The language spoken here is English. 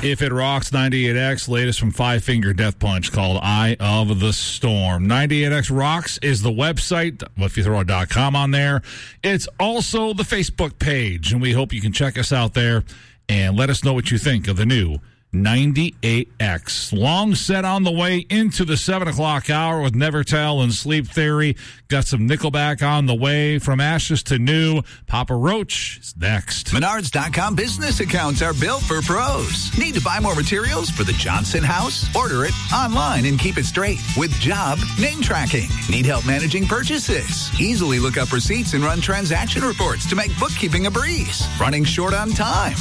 If It Rocks, 98X, latest from Five Finger Death Punch called Eye of the Storm. 98X Rocks is the website, if you throw a .com on there. It's also the Facebook page, and we hope you can check us out there and let us know what you think of the new 98X. Long set on the way into the 7 o'clock hour with Never Tell and Sleep Theory. Got some Nickelback on the way. From ashes to new. Papa Roach is next. Menards.com business accounts are built for pros. Need to buy more materials for the Johnson house? Order it online and keep it straight with Job Name Tracking. Need help managing purchases? Easily look up receipts and run transaction reports to make bookkeeping a breeze. Running short on time?